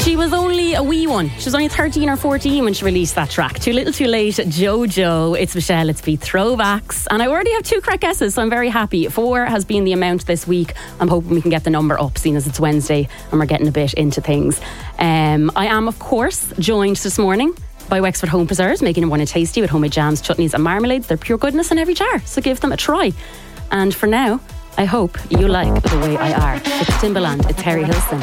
She was only a wee one. She was only 13 or 14 when she released that track. Too Little Too Late, Jojo. It's Michelle, it's Pete Throwbacks. And I already have 2 correct guesses, so I'm very happy. 4 has been the amount this week. I'm hoping we can get the number up, seeing as it's Wednesday and we're getting a bit into things. I am, of course, joined this morning by Wexford Home Preserves, making them one and tasty with homemade jams, chutneys and marmalades. They're pure goodness in every jar, so give them a try. And for now, I hope you like The Way I Are. It's Timbaland, it's Harry Hilson.